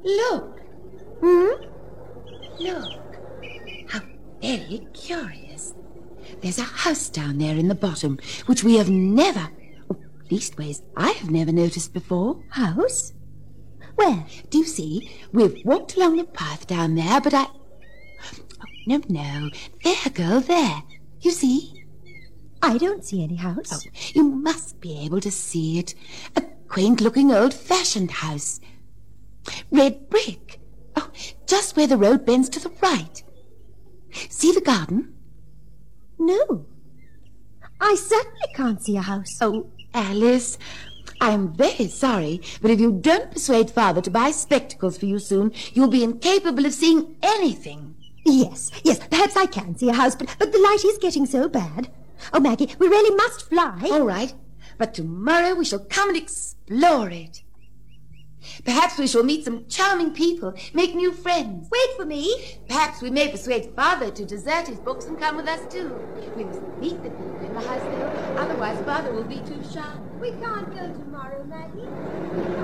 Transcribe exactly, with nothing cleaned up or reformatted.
Look. Hmm? Look. How very curious. There's a house down there in the bottom, which we have never, or leastways, I have never noticed before. House? Where? Do you see? We've walked along the path down there, but I... Oh, no, no. There, girl, there. You see? I don't see any house. Oh, you must be able to see it. A quaint-looking old-fashioned house. Red brick. Oh, just where the road bends to the right. See the garden? No. I certainly can't see a house. Oh, Alice, I'm very sorry, but if you don't persuade Father to buy spectacles for you soon, you'll be incapable of seeing anything. Yes, yes, perhaps I can see a house, but, but the light is getting so bad. Oh, Maggie, we really must fly. All right, but tomorrow we shall come and explore it. Perhaps we shall meet some charming people, make new friends. Wait for me. Perhaps we may persuade Father to desert his books and come with us too. We must meet the people in the house, though, otherwise Father will be too shy. We can't go tomorrow, Maggie.